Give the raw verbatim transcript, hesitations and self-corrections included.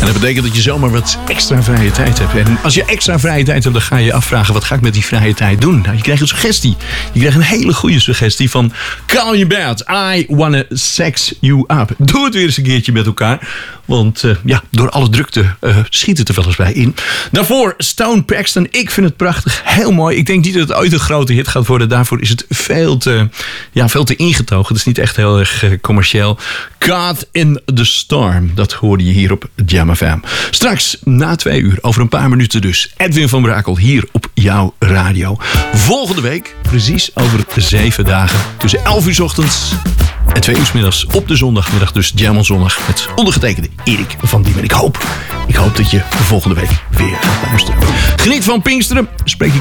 dat betekent dat je zomaar wat extra vrije tijd hebt. En als je extra vrije tijd hebt, dan ga je je afvragen... wat ga ik met die vrije tijd doen? Nou, je krijgt een suggestie. Je krijgt een hele goede suggestie van... Call me bad, I wanna sex you up. Doe het weer eens een keertje met elkaar. Want uh, ja, door alle drukte uh, schiet het er wel eens bij in. Daarvoor Stone Paxton. Ik vind het prachtig. Heel mooi. Ik denk niet dat het ooit een grote hit gaat worden. Daarvoor is het veel te, ja, veel te ingetogen. Het is niet echt heel erg uh, commercieel. Caught in the Storm. Dat hoorde je hier op Jam F M. Straks na twee uur, over een paar minuten dus. Edwin van Brakel hier op jouw radio. Volgende week, precies over zeven dagen. Tussen elf uur 's ochtends en twee uur 's middags op de zondagmiddag. Dus Jam on Zondag met ondergetekende Erik van Diemen. Ik hoop, ik hoop dat je volgende week weer gaat luisteren. Geniet van Pinksteren. Spreek je